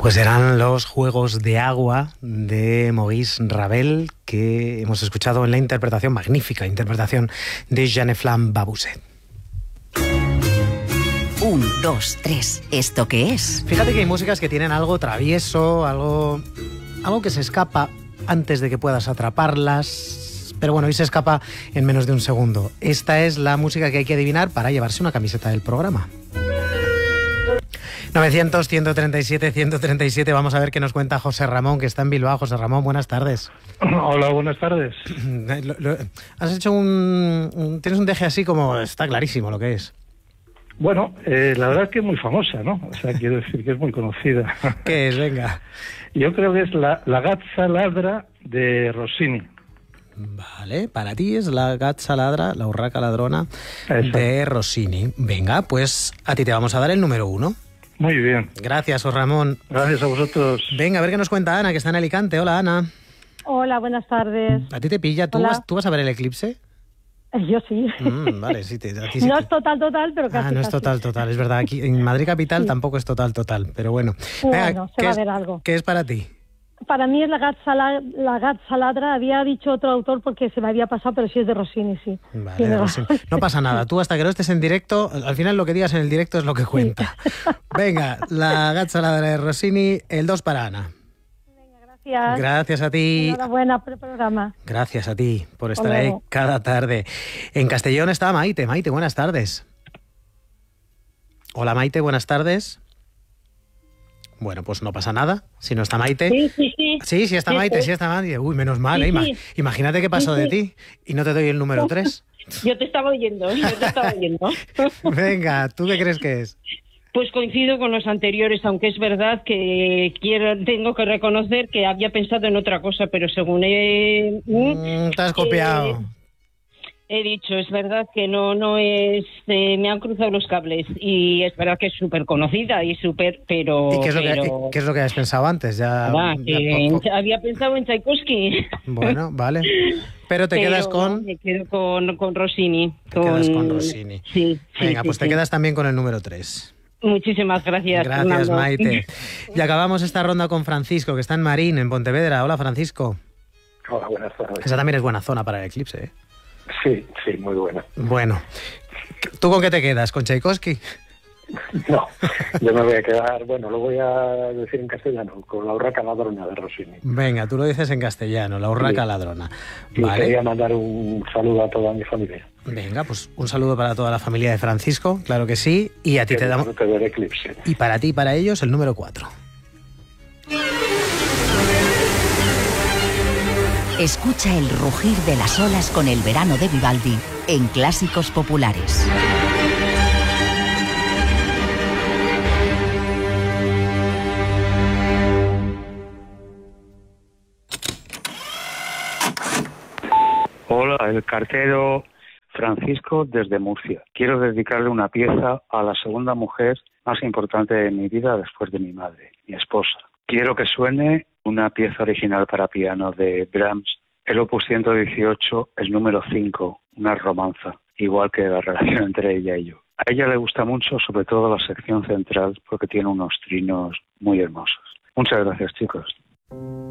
Pues eran los Juegos de Agua de Maurice Ravel, que hemos escuchado en la magnífica interpretación de Jeanne-Flamme Babuset. 1, 2, 3, ¿esto qué es? Fíjate que hay músicas que tienen algo travieso, algo que se escapa antes de que puedas atraparlas, pero bueno, hoy se escapa en menos de un segundo. Esta es la música que hay que adivinar para llevarse una camiseta del programa. 900-137-137, vamos a ver qué nos cuenta José Ramón, que está en Bilbao. José Ramón, buenas tardes. Hola, buenas tardes. Has hecho tienes un deje así como, está clarísimo lo que es. Bueno, la verdad es que es muy famosa, ¿no? O sea, quiero decir que es muy conocida. ¿Qué es? Venga. Yo creo que es la Gazza Ladra de Rossini. Vale, para ti es la Gazza Ladra, la urraca ladrona. Eso. De Rossini. Venga, pues a ti te vamos a dar el número 1. Muy bien. Gracias, José Ramón. Gracias a vosotros. Venga, a ver qué nos cuenta Ana, que está en Alicante. Hola, Ana. Hola, buenas tardes. ¿A ti te pilla? ¿Tú vas a ver el eclipse? Yo sí. Vale, sí. A ti sí no es total, pero casi. No es total. Es verdad, aquí en Madrid capital tampoco es total, pero bueno. Venga, se va a ver algo. ¿Qué es para ti? Para mí es la Gazza Ladra. Había dicho otro autor porque se me había pasado, pero sí es de Rossini, sí. Vale, de Rossini. No pasa nada. Tú hasta que no estés en directo, al final lo que digas en el directo es lo que cuenta. Sí. Venga, la Gazza Ladra de Rossini, el 2 para Ana. Venga, gracias. Gracias a ti. Enhorabuena por el programa. Gracias a ti por estar ahí cada tarde. En Castellón está Maite. Maite, buenas tardes. Hola, Maite, buenas tardes. Bueno, pues no pasa nada, si no está Maite. Sí. Sí, está Maite, sí está Maite. Uy, menos mal, sí. Imagínate qué pasó de ti y no te doy el número 3. Yo te estaba oyendo. Venga, ¿tú qué crees que es? Pues coincido con los anteriores, aunque es verdad que tengo que reconocer que había pensado en otra cosa, pero según te has copiado. He dicho, es verdad que no es... me han cruzado los cables y es verdad que es súper conocida y súper... pero... ¿Y qué es lo que has pensado antes? Había pensado en Tchaikovsky. Bueno, vale. Pero te quedas con... Me quedo con Rossini. Quedas con Rossini. Sí. Venga, pues te quedas también con el número 3. Muchísimas gracias. Gracias, Fernando. Maite. Y acabamos esta ronda con Francisco, que está en Marín, en Pontevedra. Hola, Francisco. Hola, buenas tardes. Esa también es buena zona para el eclipse, ¿eh? Sí, muy buena. Bueno, ¿tú con qué te quedas? ¿Con Tchaikovsky? No, yo me voy a quedar, lo voy a decir en castellano, con la urraca ladrona de Rossini. Venga, tú lo dices en castellano, la urraca ladrona. Vale. Y quería mandar un saludo a toda mi familia. Venga, pues un saludo para toda la familia de Francisco, claro que sí, y a ti te damos... del eclipse. Y para ti y para ellos el número 4. Escucha el rugir de las olas con el verano de Vivaldi en Clásicos Populares. Hola, el cartero Francisco desde Murcia. Quiero dedicarle una pieza a la segunda mujer más importante de mi vida después de mi madre, mi esposa. Quiero que suene una pieza original para piano de Brahms, el opus 118, el número 5, una romanza, igual que la relación entre ella y yo. A ella le gusta mucho, sobre todo la sección central, porque tiene unos trinos muy hermosos. Muchas gracias, chicos.